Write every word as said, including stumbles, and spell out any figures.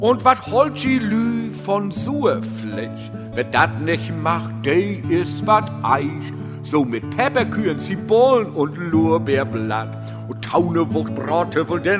Und wat holt die Lü von Suhrfleisch? Wer dat nicht macht, der ist wat Eich. So mit Pepperkühen, Zwiebeln und Lorbeerblatt und Taunewucht Brote von den